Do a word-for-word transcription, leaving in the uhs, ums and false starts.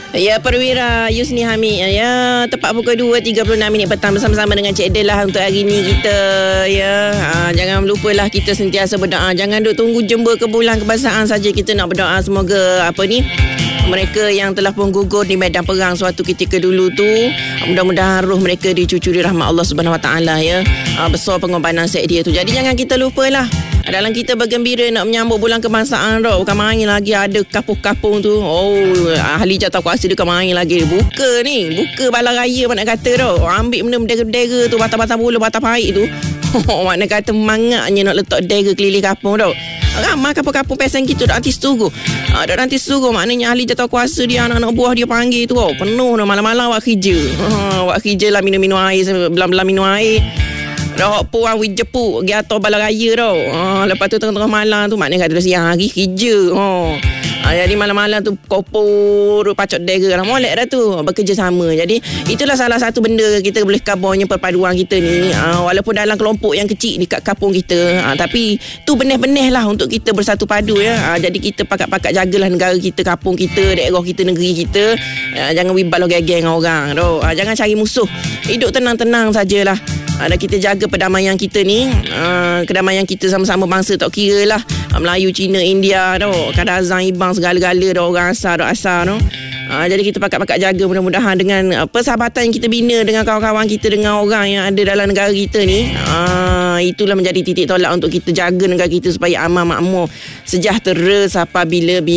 Ya, Perwira Yusni Hamid. Ya, tepat pukul dua tiga puluh enam minit petang bersama-sama dengan Cik Del lah untuk hari ni kita. Ya, ha, jangan lupalah kita sentiasa berdoa. Jangan duk tunggu jember ke bulan kebangsaan saja kita nak berdoa. Semoga apa ni, mereka yang telah pun gugur di medan perang suatu ketika dulu tu, mudah-mudahan roh mereka dicucuri rahmat Allah Subhanahu Wa Taala ya. Ha, besar pengorbanan set dia tu. Jadi jangan kita lupalah. Dalam kita bergembira nak menyambut bulan kebangsaan tau. Bukan main lagi ada kapung-kapung tu. Oh, ahli jatah kuasa dia bukan main lagi. Buka ni. Buka bala raya mana nak kata tau. Ambil benda bendera-bendera tu, batang-batang bulu, batang paik tu. Oh, makna kata mangatnya nak letak bendera keliling kapung tau. Ramai kapung-kapung pesen kita dah nanti setugu. Ah, dah nanti setugu. Maknanya ahli jatah kuasa dia, anak-anak buah dia panggil tu. Oh, penuh dah malam-malam awak kerja. Ha, awak kerja lah minum-minum air. Belam-belam minum air. Dah puan we jepuk pergi atas balai raya tau. Ha, lepas tu tengah-tengah malam tu maknanya kata siang hari kerja. Ha. Ha, jadi malam-malam tu kopor pacot dera lah. Molek dah tu bekerja sama. Jadi itulah salah satu benda kita boleh kabarnya perpaduan kita ni. Ha, walaupun dalam kelompok yang kecil dekat kampung kita. Ha, tapi tu benih-benih lah untuk kita bersatu padu ya. Ha, jadi kita pakat-pakat jagalah negara kita, kampung kita, daerah kita, negeri kita. Ha, jangan wibal geng-geng orang tu. Ha, jangan cari musuh. Hidup tenang-tenang sajalah. Ada kita jaga perdamaian kita ni, uh, kedamaian kita sama-sama bangsa tak kira lah uh, Melayu, Cina, India tu, Kadazan, Ibang, segala-gala dah orang asal, dah asal tu. Uh, jadi kita pakat-pakat jaga mudah-mudahan dengan uh, persahabatan yang kita bina dengan kawan-kawan kita, dengan orang yang ada dalam negara kita ni. Uh, itulah menjadi titik tolak untuk kita jaga negara kita supaya aman, makmur, sejahtera apabila